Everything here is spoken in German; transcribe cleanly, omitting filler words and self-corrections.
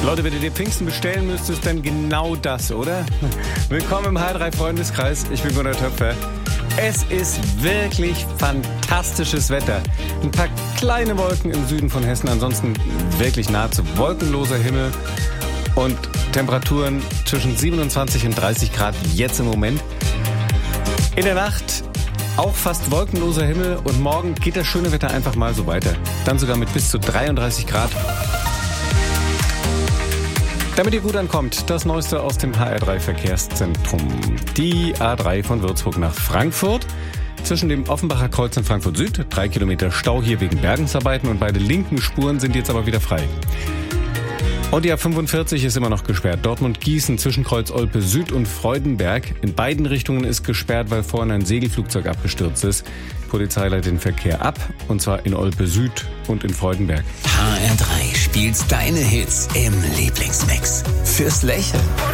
Leute, wenn du dir Pfingsten bestellen müsstest, dann genau das, oder? Willkommen im H3-Freundeskreis. Ich bin Gunnar Töpfer. Es ist wirklich fantastisches Wetter. Ein paar kleine Wolken im Süden von Hessen, ansonsten wirklich nahezu wolkenloser Himmel und Temperaturen zwischen 27 und 30 Grad jetzt im Moment. In der Nacht auch fast wolkenloser Himmel und morgen geht das schöne Wetter einfach mal so weiter. Dann sogar mit bis zu 33 Grad. Damit ihr gut ankommt, das Neueste aus dem HR3-Verkehrszentrum. Die A3 von Würzburg nach Frankfurt. Zwischen dem Offenbacher Kreuz in Frankfurt Süd, 3 Kilometer Stau hier wegen Bergungsarbeiten und beide linken Spuren sind jetzt aber wieder frei. Und die A45 ist immer noch gesperrt. Dortmund-Gießen zwischen Kreuz Olpe Süd und Freudenberg. In beiden Richtungen ist gesperrt, weil vorhin ein Segelflugzeug abgestürzt ist. Die Polizei leitet den Verkehr ab, und zwar in Olpe Süd und in Freudenberg. HR3 spielt deine Hits im Lieblingsmix. Fürs Lächeln.